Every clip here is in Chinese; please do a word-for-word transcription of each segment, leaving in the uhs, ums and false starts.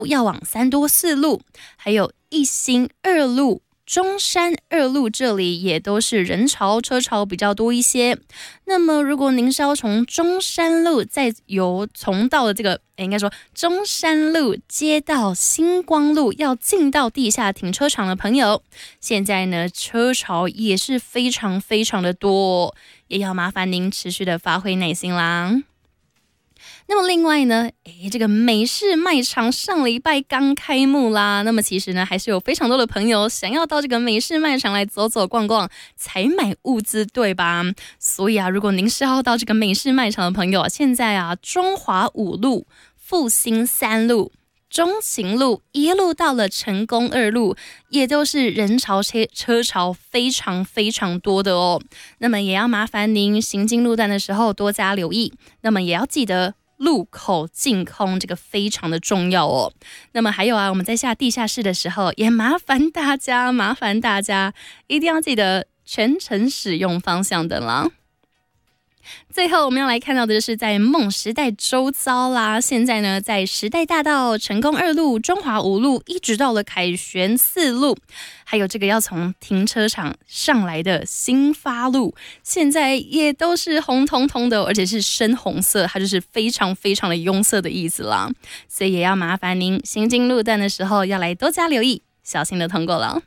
要往三多四路，还有一心二路、中山二路这里也都是人潮车潮比较多一些。那么如果您是要从中山路再由从到的这个应该说中山路接到星光路要进到地下停车场的朋友，现在呢车潮也是非常非常的多，也要麻烦您持续的发挥耐心啦。那么另外呢，诶，这个美式卖场上礼拜刚开幕啦。那么其实呢，还是有非常多的朋友想要到这个美式卖场来走走逛逛，采买物资，对吧？所以啊，如果您是要到这个美式卖场的朋友，现在啊，中华五路、复兴三路、中行路一路到了成功二路，也都是人潮车车潮非常非常多的哦。那么也要麻烦您行经路段的时候多加留意，那么也要记得路口净空，这个非常的重要哦。那么还有啊，我们在下地下室的时候，也麻烦大家，麻烦大家一定要记得全程使用方向灯啦。最后我们要来看到的就是在梦时代周遭啦，现在呢在时代大道、成功二路、中华五路一直到了凯旋四路，还有这个要从停车场上来的新发路，现在也都是红彤彤的，而且是深红色，它就是非常非常的拥塞的意思啦。所以也要麻烦您行经路段的时候要来多加留意，小心的通过了。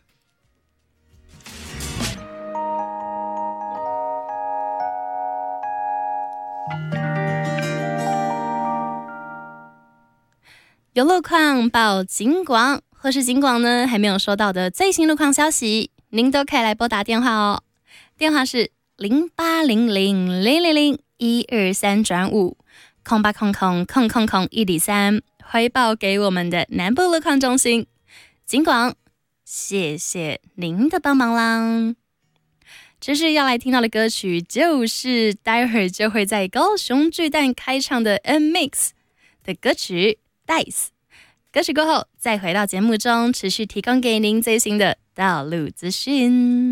有路况报警广，或是警广呢还没有收到的最新路况消息，您都可以来拨打电话哦。电话是零八零零零零零一二三转五空八空空空空空一里三，回报给我们的南部路况中心。警广，谢谢您的帮忙啦。这是要来听到的歌曲，就是待会儿就会在高雄巨蛋开唱的 N Mix 的歌曲。Dice 歌曲过后，再回到节目中，持续提供给您最新的道路资讯。